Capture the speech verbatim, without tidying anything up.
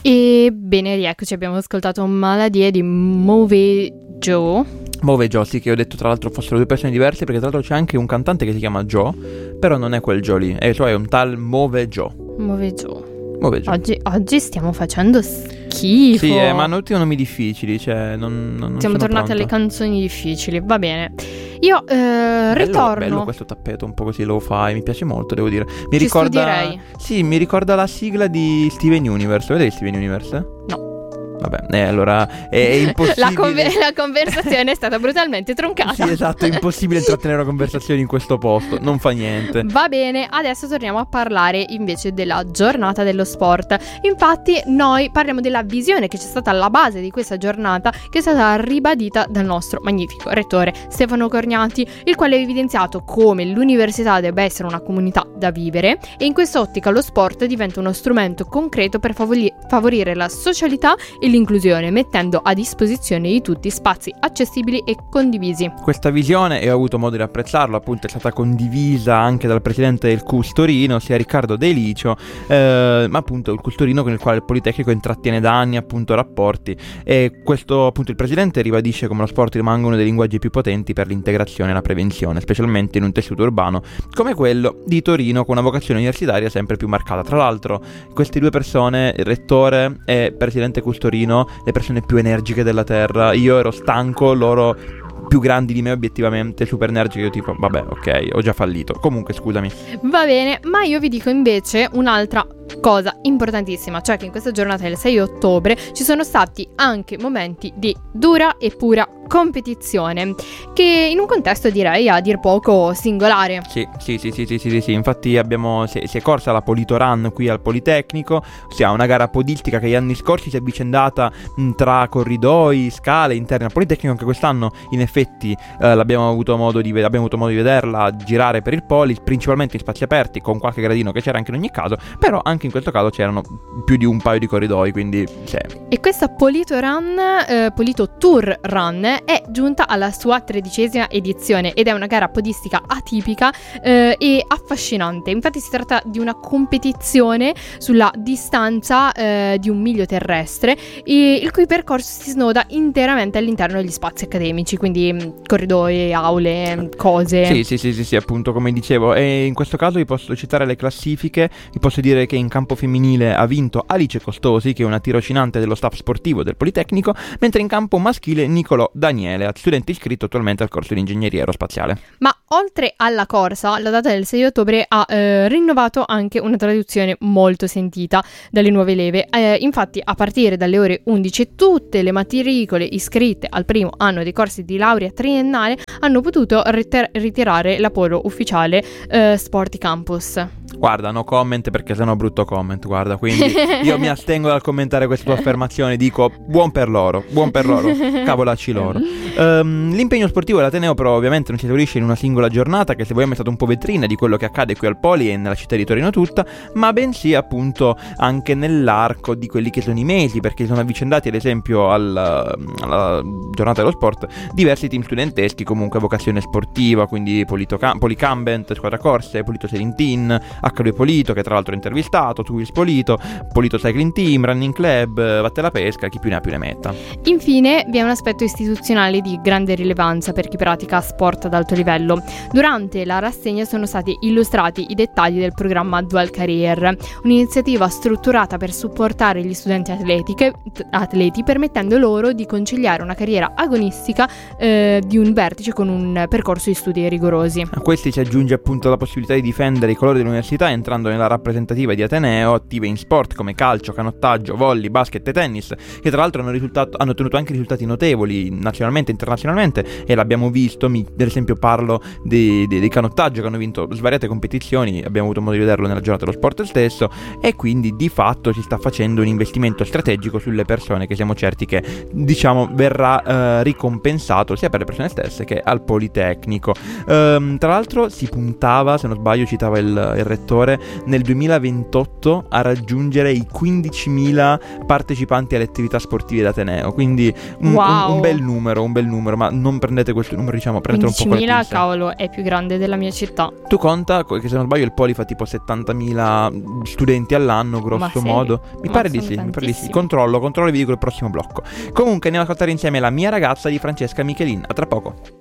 E bene, rieccoci, abbiamo ascoltato Maladie di Mauvais Joe. Mauvais Joe, sì, che ho detto tra l'altro fossero due persone diverse, perché tra l'altro c'è anche un cantante che si chiama Joe, però non è quel Joe lì, e cioè è un tal Mauvais Joe. Mauvais Joe. Mauvais Joe. Oggi, oggi stiamo facendo schifo. Sì, eh, ma hanno tutti nomi difficili, cioè non, non Siamo sono tornati pronta. alle canzoni difficili, va bene. Io eh, Bello, ritorno. bello questo tappeto un po' così lo fai, mi piace molto, devo dire. Mi Ci ricorda studierei. Sì, mi ricorda la sigla di Steven Universe. Vedete Steven Universe? No. Vabbè, eh, allora è, è impossibile. La, conver- la conversazione è stata brutalmente troncata. Sì, esatto, è impossibile intrattenere una conversazione in questo posto, non fa niente. Va bene, adesso torniamo a parlare invece della giornata dello sport. Infatti noi parliamo della visione che c'è stata alla base di questa giornata, che è stata ribadita dal nostro magnifico rettore Stefano Cornati, il quale ha evidenziato come l'università debba essere una comunità da vivere, e in quest'ottica lo sport diventa uno strumento concreto per favoli- favorire la socialità e l'inclusione, mettendo a disposizione di tutti spazi accessibili e condivisi. Questa visione, e ho avuto modo di apprezzarlo, appunto è stata condivisa anche dal presidente del C U S Torino, sia Riccardo De Licio, eh, ma appunto il C U S Torino con il quale il Politecnico intrattiene da anni appunto rapporti, e questo appunto il presidente ribadisce come lo sport rimanga uno dei linguaggi più potenti per l'integrazione e la prevenzione, specialmente in un tessuto urbano come quello di Torino, con una vocazione universitaria sempre più marcata. Tra l'altro queste due persone, il rettore e presidente C U S Torino, le persone più energiche della terra. Io ero stanco, loro più grandi di me obiettivamente, super energiche. Io tipo vabbè, ok, ho già fallito. Comunque scusami. Va bene, ma io vi dico invece un'altra cosa importantissima, cioè che in questa giornata del sei ottobre ci sono stati anche momenti di dura e pura competizione, che in un contesto direi a dir poco singolare. Sì, sì, sì, sì, sì, sì, sì. Infatti abbiamo, si, si è corsa la Politoran qui al Politecnico, ossia una gara podistica che gli anni scorsi si è avvicendata mh, tra corridoi, scale interne al Politecnico. Anche quest'anno in effetti eh, l'abbiamo avuto modo di, abbiamo avuto modo di vederla girare per il Poli, principalmente in spazi aperti, con qualche gradino che c'era anche in ogni caso, però anche in questo caso c'erano più di un paio di corridoi, quindi sì. E questa Polito Run, eh, Polito Tour Run, è giunta alla sua tredicesima edizione ed è una gara podistica atipica eh, e affascinante. Infatti si tratta di una competizione sulla distanza eh, di un miglio terrestre, e il cui percorso si snoda interamente all'interno degli spazi accademici, quindi mh, corridoi, aule, cose. Sì, sì, sì, sì, sì, appunto, come dicevo. E in questo caso vi posso citare le classifiche. Vi posso dire che in campo femminile ha vinto Alice Costosi, che è una tirocinante dello staff sportivo del Politecnico, mentre in campo maschile Nicolò Daniele, studente iscritto attualmente al corso di ingegneria aerospaziale. Ma oltre alla corsa, la data del sei ottobre ha eh, rinnovato anche una tradizione molto sentita dalle nuove leve. Eh, infatti a partire dalle ore undici tutte le matricole iscritte al primo anno dei corsi di laurea triennale hanno potuto riter- ritirare la polo ufficiale eh, Sporty Campus. Guarda, no comment, perché sennò brutto comment, guarda, quindi io mi astengo dal commentare questa tua affermazione, dico buon per loro, buon per loro, cavolacci loro. Um, l'impegno sportivo dell'Ateneo però ovviamente non si esaurisce in una singola giornata, che se vogliamo è stata un po' vetrina di quello che accade qui al Poli e nella città di Torino tutta, ma bensì appunto anche nell'arco di quelli che sono i mesi, perché sono avvicendati ad esempio al, alla giornata dello sport diversi team studenteschi comunque a vocazione sportiva, quindi Polito Cam- Policambent, Squadra Corse, Polito Serentin, acca due Polito, che tra l'altro è intervistato, Twils Polito, Polito Cycling Team, Running Club, Vatte la Pesca, chi più ne ha più ne metta. Infine vi è un aspetto istituzionale di grande rilevanza per chi pratica sport ad alto livello. Durante la rassegna sono stati illustrati i dettagli del programma Dual Career, un'iniziativa strutturata per supportare gli studenti atletiche, atleti, permettendo loro di conciliare una carriera agonistica eh, di un vertice con un percorso di studi rigorosi. A questi si aggiunge appunto la possibilità di difendere i colori dell'università entrando nella rappresentativa di Ateneo, attive in sport come calcio, canottaggio, volley, basket e tennis, che tra l'altro hanno, risultato, hanno ottenuto anche risultati notevoli nazionalmente e internazionalmente, e l'abbiamo visto. Mi, per esempio parlo di, di, di canottaggio, che hanno vinto svariate competizioni, abbiamo avuto modo di vederlo nella giornata dello sport stesso, e quindi di fatto si sta facendo un investimento strategico sulle persone, che siamo certi che diciamo verrà eh, ricompensato sia per le persone stesse che al Politecnico. Ehm, tra l'altro si puntava, se non sbaglio citava il, il rettore, nel duemilaventotto a raggiungere i quindicimila partecipanti alle attività sportive d'Ateneo, quindi un, wow. un, un bel numero, un bel numero, ma non prendete questo numero, diciamo, prendete un po' con le quindicimila, pinze. cavolo, è più grande della mia città. Tu conta che se non sbaglio il Poli fa tipo settantamila studenti all'anno, grosso modo. Mi Ma pare di sono sì, mi pare di sì. tantissimi. Controllo, controllo e vi dico il prossimo blocco. Comunque andiamo a ascoltare insieme La mia ragazza di Francesca Michelin. A tra poco.